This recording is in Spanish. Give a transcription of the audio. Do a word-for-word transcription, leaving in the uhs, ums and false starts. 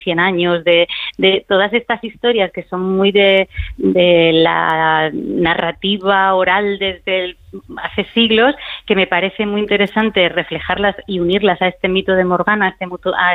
cien años, de, de todas estas historias que son muy de, de la narrativa oral desde el, hace siglos, que me parece muy interesante reflejarlas y unirlas a este mito de Morgana, a este, muto, a